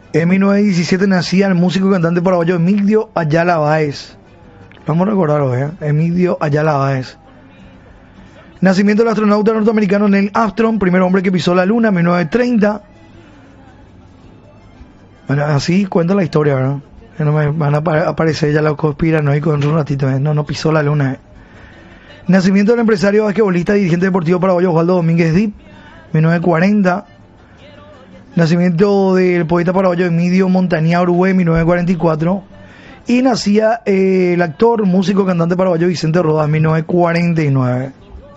En 1917 nacía el músico y cantante paraguayo Emilio Ayala Báez. Vamos a recordar hoy, Emilio Ayala Báez. Nacimiento del astronauta norteamericano Neil Armstrong, primer hombre que pisó la luna, en 1930. Bueno, así cuenta la historia, ¿verdad? Que no me van a aparecer ya los conspiranoicos en un ratito, No pisó la luna, Nacimiento del empresario basquetbolista y dirigente deportivo paraguayo Osvaldo Domínguez Dip, 1940. Nacimiento del poeta paraguayo Emilio Montaña Uruguay, 1944. Y nacía el actor, músico, cantante paraguayo Vicente Rodas, 1949.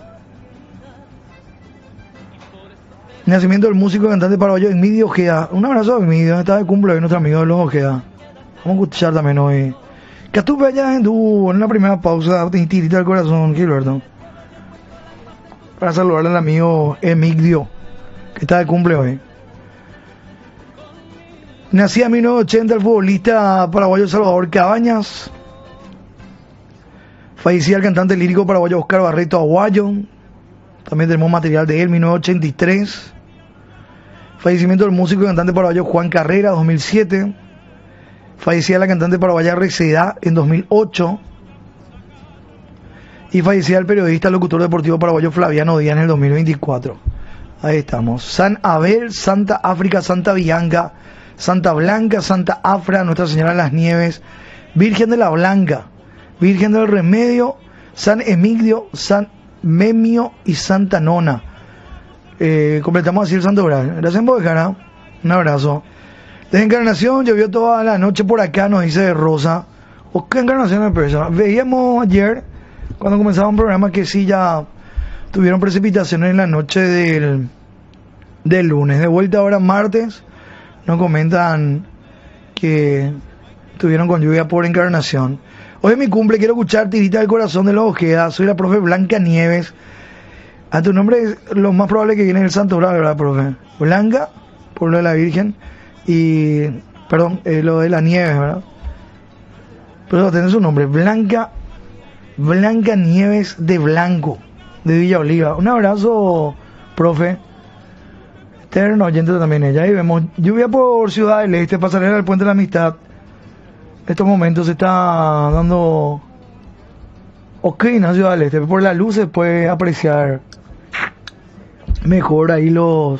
Nacimiento del músico y cantante paraguayo Emilio Ojeda. Un abrazo a Emilio, está de cumpleaños nuestro amigo de los Ojeda. Vamos a escuchar también hoy. Que estuve allá en la primera pausa, te tirita el corazón, Gilberto. Para saludar al amigo Emilio, que está de cumple hoy. Nacía en 1980 el futbolista paraguayo Salvador Cabañas. Fallecía el cantante lírico paraguayo Oscar Barreto Aguayo. También tenemos material de él, 1983. Fallecimiento del músico y cantante paraguayo Juan Carrera, 2007. Fallecía la cantante paraguaya Receda en 2008. Y fallecía el periodista locutor deportivo paraguayo Flaviano Díaz en el 2024. Ahí estamos. San Abel, Santa África, Santa Bianca, Santa Blanca, Santa Afra, Nuestra Señora de las Nieves, Virgen de la Blanca, Virgen del Remedio, San Emilio, San Memio y Santa Nona. Completamos así el santo oral. Gracias por dejar, un abrazo. Desde Encarnación llovió toda la noche por acá, nos dice Rosa. ¿O qué Encarnación de persona? Veíamos ayer, cuando comenzaba un programa, que sí ya tuvieron precipitaciones en la noche del lunes. De vuelta ahora martes, nos comentan que estuvieron con lluvia por Encarnación. Hoy es mi cumple, quiero escuchar Tirita del Corazón de los Ojeda. Soy la profe Blanca Nieves. A tu nombre es lo más probable que viene el Santo Oral, ¿verdad, profe? Blanca, por lo de la Virgen. Y, perdón, lo de la Nieves, ¿verdad? Pero tiene su nombre, Blanca Nieves de Blanco, de Villa Oliva. Un abrazo, profe. Eterno oyente también ella. Ahí vemos lluvia por Ciudad del Este, pasarela del Puente de la Amistad. En estos momentos se está dando ok en la Ciudad del Este. Por la luz se puede apreciar mejor ahí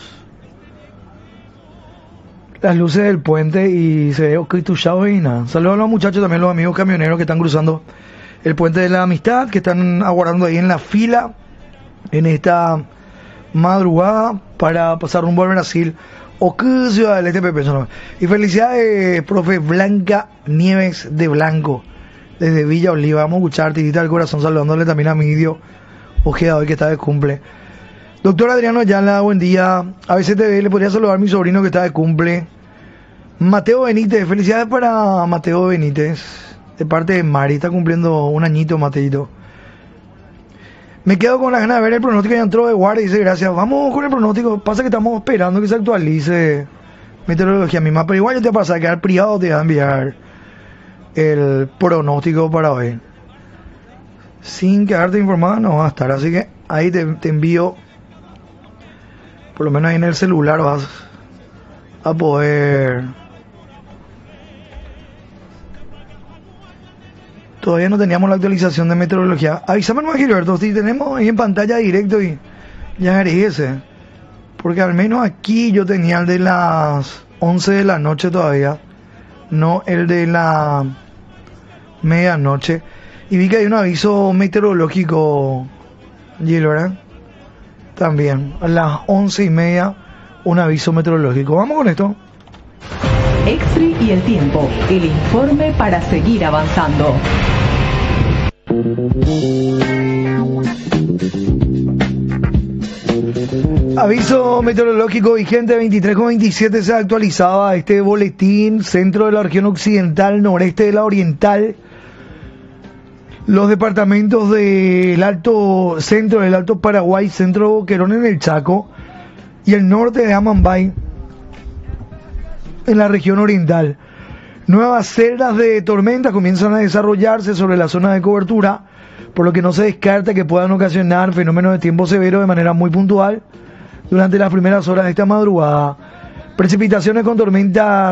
las luces del puente y se ve ok tuchado y nada. Saludos a los muchachos, también los amigos camioneros que están cruzando el Puente de la Amistad, que están aguardando ahí en la fila en esta madrugada para pasar rumbo al Brasil. Ok, Ciudad del Este, Pepe. Y felicidades, profe Blanca Nieves de Blanco, desde Villa Oliva. Vamos a escuchar Tirita del Corazón, saludándole también a Midio Ojeda hoy que está de cumple. Doctor Adriano Ayala, buen día. A veces le podría saludar a mi sobrino que está de cumple. Mateo Benítez, felicidades para Mateo Benítez, de parte de Mari, está cumpliendo un añito Mateito. Me quedo con la ganas de ver el pronóstico, ya entró de guardia, dice gracias. Vamos con el pronóstico, pasa que estamos esperando que se actualice meteorología misma, pero igual yo te voy a pasar, quedar privado, te voy a enviar el pronóstico para hoy. Sin quedarte informado no va a estar, así que ahí te envío, por lo menos ahí en el celular vas a poder. Todavía no teníamos la actualización de meteorología. Avísame nomás, Gilberto, si tenemos ahí en pantalla directo y ya eres ese. Porque al menos aquí yo tenía el de las 11 de la noche todavía, no el de la medianoche. Y vi que hay un aviso meteorológico, Gil, ¿verdad? También, a las 11:30, un aviso meteorológico. Vamos con esto. Exri y el tiempo, el informe para seguir avanzando. Aviso meteorológico vigente 23:27, se actualizaba este boletín. Centro de la región occidental, noreste de la oriental, los departamentos del Alto Centro, del Alto Paraguay, Centro Boquerón en el Chaco y el norte de Amambay en la región oriental. Nuevas celdas de tormenta comienzan a desarrollarse sobre la zona de cobertura, por lo que no se descarta que puedan ocasionar fenómenos de tiempo severo de manera muy puntual durante las primeras horas de esta madrugada. Precipitaciones con tormenta